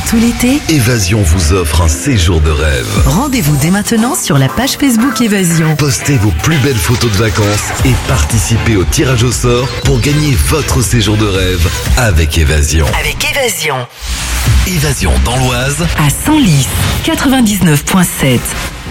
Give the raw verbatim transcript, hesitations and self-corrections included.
tout l'été, Évasion vous offre un séjour de rêve. rendez-vous dès maintenant sur la page Facebook Évasion. Postez vos plus belles photos de vacances et participez au tirage au sort pour gagner votre séjour de rêve avec Évasion. Avec Évasion. Évasion dans l'Oise, À Senlis, quatre-vingt-dix-neuf virgule sept.